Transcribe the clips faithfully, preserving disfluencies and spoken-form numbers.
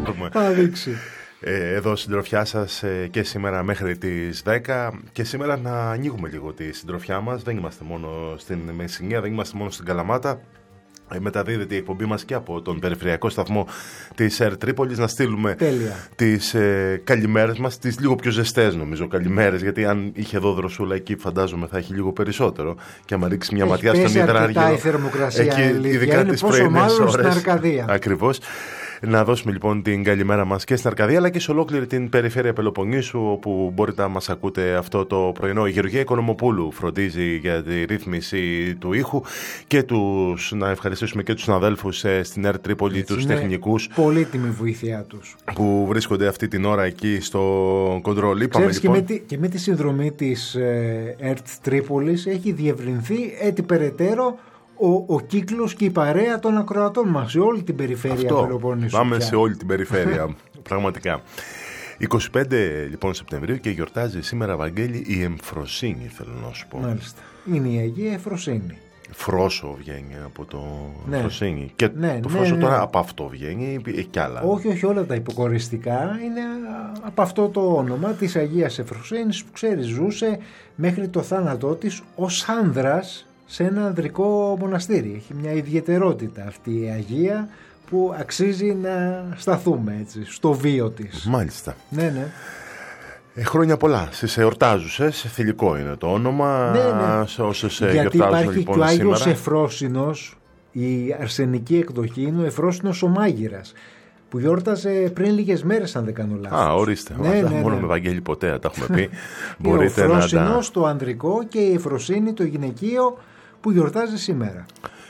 δούμε. Θα δείξει. Εδώ συντροφιά σας και σήμερα μέχρι τις δέκα. Και σήμερα να ανοίγουμε λίγο τη συντροφιά μας. Δεν είμαστε μόνο στην Μεσσηνία, δεν είμαστε μόνο στην Καλαμάτα. Μεταδίδεται η εκπομπή μας και από τον περιφερειακό σταθμό της ΕΡΤ Τρίπολης. Να στείλουμε Τέλεια. τις ε, καλημέρες μας, τις λίγο πιο ζεστές νομίζω καλημέρες, γιατί αν είχε εδώ δροσούλα εκεί φαντάζομαι θα έχει λίγο περισσότερο. Και άμα ρίξει μια έχει ματιά στον Υδράργυρο, η θερμοκρασία, εκεί, ειδικά είναι τις πόσο μάλλον ώρες, στην Αρκαδία. Ακριβώς. Να δώσουμε λοιπόν την καλημέρα μας και στην Αρκαδία αλλά και σε ολόκληρη την περιφέρεια Πελοποννήσου, όπου μπορείτε να μας ακούτε αυτό το πρωινό. Η Γεωργία Οικονομοπούλου φροντίζει για τη ρύθμιση του ήχου και τους, να ευχαριστήσουμε και τους συναδέλφους στην ΕΡΤ Τρίπολη, έτσι, τους τεχνικούς. Πολύτιμη βοήθειά τους. Που βρίσκονται αυτή την ώρα εκεί στο κοντρόλ. Ξέρεις, λοιπόν. και, με τη, και με τη συνδρομή της ε, ΕΡΤ Τρίπολης έχει διευρυνθεί έτσι περαιτέρω Ο, ο κύκλος και η παρέα των ακροατών μας σε όλη την περιφέρεια Πελοποννήσου. Πάμε πια σε όλη την περιφέρεια, πραγματικά. είκοσι πέντε λοιπόν Σεπτεμβρίου και γιορτάζει σήμερα, Βαγγέλη, η Εμφροσύνη, θέλω να σου πω. Μάλιστα. Είναι η Αγία Εφροσύνη. Φρόσο βγαίνει από το ναι. Εμφροσύνη. Και ναι, το ναι, Φρόσο ναι. τώρα από αυτό βγαίνει ή κι άλλα. Όχι, όχι, όλα τα υποκοριστικά είναι από αυτό το όνομα της Αγίας Εφροσύνης που ξέρεις ζούσε μέχρι το θάνατό της ως άνδρας σε ένα ανδρικό μοναστήρι. Έχει μια ιδιαιτερότητα αυτή η Αγία που αξίζει να σταθούμε έτσι, στο βίο της. Μάλιστα. Ναι, ναι. Ε, χρόνια πολλά στις εορτάζουσες, θηλυκό είναι το όνομα. Ναι, ναι. Όσες γιατί γιορτάζουν υπάρχει λοιπόν και ο Άγιος σήμερα. Εφρόσινος, η αρσενική εκδοχή είναι ο Εφρόσινος ο Μάγειρας, που γιόρταζε πριν λίγες μέρες, αν δεν κάνω λάθος. Α, ορίστε. Ναι, ναι, ναι. Μόνο με Βαγγέλη ποτέ τα έχουμε πει. Μπορείτε ο Εφρόσινος να τα... το ανδρικό και η Εφροσύνη το γυναικείο που γιορτάζει σήμερα.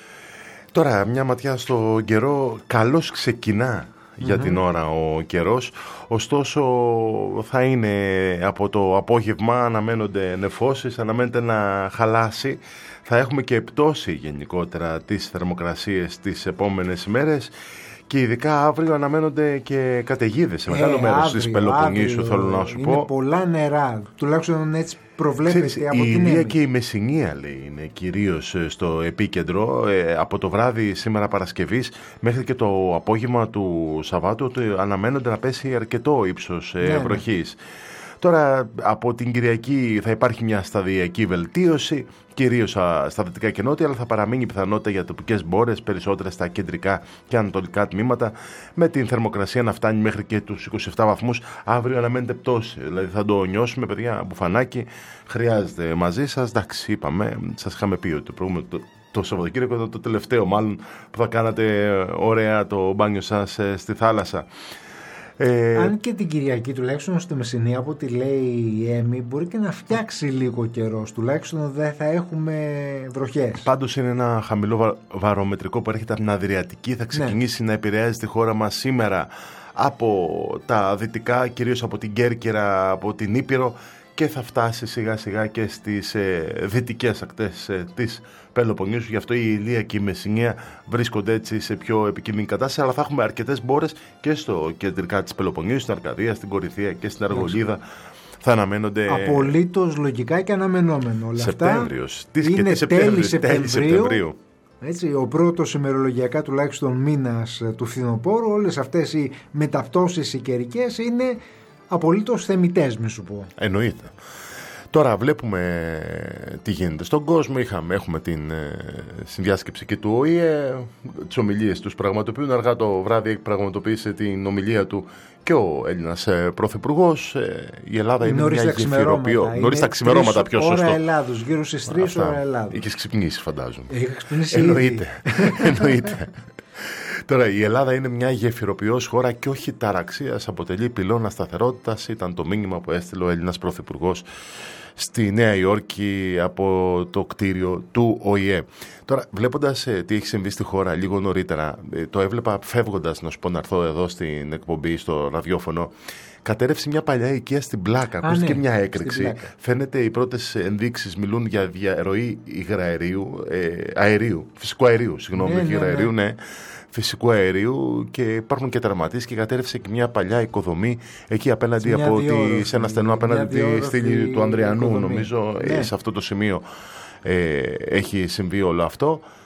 Τώρα μια ματιά στο καιρό. Καλώς ξεκινά για mm-hmm. την ώρα ο καιρός. Ωστόσο θα είναι από το απόγευμα, αναμένονται νεφώσεις, αναμένεται να χαλάσει. Θα έχουμε και πτώση γενικότερα τις θερμοκρασίες τις επόμενες ημέρες. Και ειδικά αύριο αναμένονται και καταιγίδες σε μεγάλο ε, μέρος της Πελοποννήσου, θέλω να σου είναι πω. Είναι πολλά νερά, τουλάχιστον έτσι προβλέπεται. Ξέρεις, από η την Ηλία και η Μεσσηνία, λέει, είναι κυρίως στο επίκεντρο. Ε, από το βράδυ σήμερα Παρασκευής μέχρι και το απόγευμα του Σαββάτου αναμένονται να πέσει αρκετό ύψος ε, ναι, βροχής. Ναι. Τώρα από την Κυριακή θα υπάρχει μια σταδιακή βελτίωση, κυρίως στα δυτικά και νότια, αλλά θα παραμείνει η πιθανότητα για τοπικές μπόρες, περισσότερες στα κεντρικά και ανατολικά τμήματα, με την θερμοκρασία να φτάνει μέχρι και τους είκοσι επτά βαθμούς. Αύριο αναμένεται πτώση, δηλαδή θα το νιώσουμε, παιδιά, μπουφανάκι χρειάζεται μαζί σας. Εντάξει, είπαμε, σας είχαμε πει ότι το, το, το Σαββατοκύριακο ήταν το τελευταίο μάλλον που θα κάνατε ωραία το μπάνιο σας στη θάλασσα. Ε... Αν και την Κυριακή, τουλάχιστον στη Μεσσηνία, από ό,τι λέει η Έμι, μπορεί και να φτιάξει λίγο καιρός. Τουλάχιστον δεν θα έχουμε βροχές. Πάντως είναι ένα χαμηλό βα... βαρομετρικό που έρχεται από την Αδριατική. Θα ξεκινήσει ναι. να επηρεάζει τη χώρα μας σήμερα από τα δυτικά, κυρίως από την Κέρκυρα, από την Ήπειρο, και θα φτάσει σιγά σιγά και στις ε, δυτικές ακτές ε, της Πελοποννήσου. Γι' αυτό η Ηλία και η Μεσσηνία βρίσκονται έτσι σε πιο επικίνδυνη κατάσταση, αλλά θα έχουμε αρκετές μπόρες και στο κεντρικά της Πελοποννήσου, στην Αρκαδία, στην Κορυθία και στην Αργολίδα. Θα αναμένονται. Απολύτως λογικά και αναμενόμενο. Όλα Σεπτέμβριος. Αυτά είναι και τέλη Σεπτεμβρίου. Σεπτεμβρίου. Έτσι, ο πρώτος ημερολογιακά τουλάχιστον μήνας του φθινοπόρου. Όλες αυτές οι μεταπτώσεις οι καιρικές είναι απολύτως θεμιτές, μη σου πω. Εννοείται. Τώρα βλέπουμε τι γίνεται στον κόσμο. Είχαμε, έχουμε την ε, συνδιάσκεψη και του Ο Η Ε, τις ομιλίες τους πραγματοποιούν. Αργά το βράδυ έχει πραγματοποιήσει την ομιλία του και ο Έλληνας ε, Πρωθυπουργός. Ε, η Ελλάδα είναι νωρίς μια γεφυροποιό. Νωρίς τα ξημερώματα, πιο σωστό. Ώρα Ελλάδος, γύρω στις τρεις ώρα Ελλάδος. Είχες ξυπνήσει, φαντάζομαι. Είχα ξυπνήσει. Εννοείται. Εννοείται. Τώρα, η Ελλάδα είναι μια γεφυροποιός χώρα και όχι ταραξίας. Αποτελεί πυλώνα σταθερότητας. Ήταν το μήνυμα που έστειλε ο Έλληνας Πρωθυπουργός στη Νέα Υόρκη από το κτίριο του Ο Η Ε. Τώρα, βλέποντας ε, τι έχει συμβεί στη χώρα λίγο νωρίτερα, ε, το έβλεπα φεύγοντας, να σου πω, να έρθω εδώ στην εκπομπή, στο ραδιόφωνο. Κατέρευσε μια παλιά οικία στην Πλάκα. Ακούστηκε ναι, μια έκρηξη. Φαίνεται οι πρώτες ενδείξεις μιλούν για διαρροή υγραερίου, ε, αερίου, φυσικού αερίου, συγγνώμη, ναι, ναι, υγραερίου, ναι. ναι. Φυσικού αερίου, και υπάρχουν και τερματίες, και κατέρευσε και μια παλιά οικοδομή εκεί απέναντι σε από διόρροφη, τη, σε ένα στενό απέναντι τη στήλη του Ανδριανού, οικοδομή. νομίζω, ναι. σε αυτό το σημείο ε, έχει συμβεί όλο αυτό.